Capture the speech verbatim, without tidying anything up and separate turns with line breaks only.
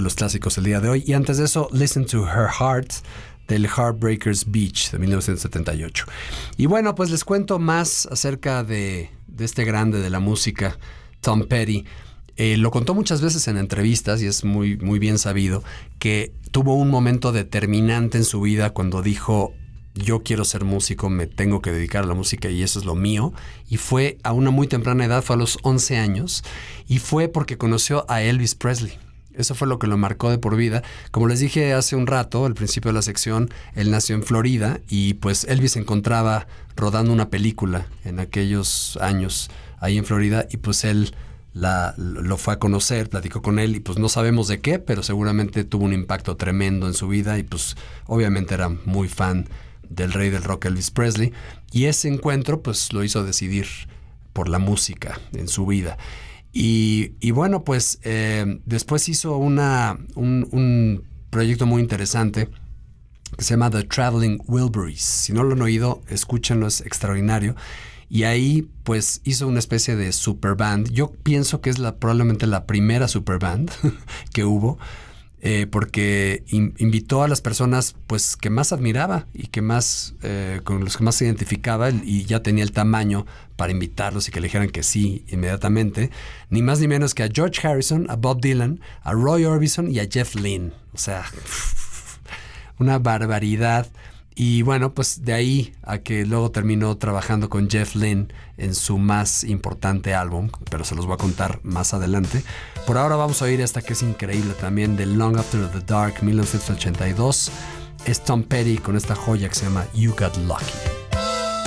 de los clásicos el día de hoy. Y antes de eso, Listen to Her Heart, del Heartbreakers Beach de mil novecientos setenta y ocho. Y bueno, pues les cuento más acerca de, de este grande de la música, Tom Petty. Eh, lo contó muchas veces en entrevistas y es muy, muy bien sabido que tuvo un momento determinante en su vida cuando dijo: yo quiero ser músico, me tengo que dedicar a la música y eso es lo mío. Y fue a una muy temprana edad, fue a los once años, y fue porque conoció a Elvis Presley. Eso fue lo que lo marcó de por vida. Como les dije hace un rato, al principio de la sección, él nació en Florida y pues Elvis se encontraba rodando una película en aquellos años ahí en Florida y pues él la, lo fue a conocer, platicó con él y pues no sabemos de qué, pero seguramente tuvo un impacto tremendo en su vida y pues obviamente era muy fan del rey del rock Elvis Presley, y ese encuentro pues lo hizo decidir por la música en su vida. Y, y bueno, pues eh, después hizo una, un, un proyecto muy interesante que se llama The Traveling Wilburys. Si no lo han oído, escúchenlo, es extraordinario. Y ahí pues hizo una especie de superband. Yo pienso que es la, probablemente la primera superband que hubo. Eh, porque in, invitó a las personas pues que más admiraba y que más eh, con los que más se identificaba, y ya tenía el tamaño para invitarlos y que le dijeran que sí inmediatamente. Ni más ni menos que a George Harrison, a Bob Dylan, a Roy Orbison y a Jeff Lynne. O sea, una barbaridad. Y bueno, pues de ahí a que luego terminó trabajando con Jeff Lynne en su más importante álbum, pero se los voy a contar más adelante. Por ahora vamos a oír esta que es increíble también, de Long After the Dark, mil novecientos ochenta y dos. Es Tom Petty con esta joya que se llama You Got Lucky.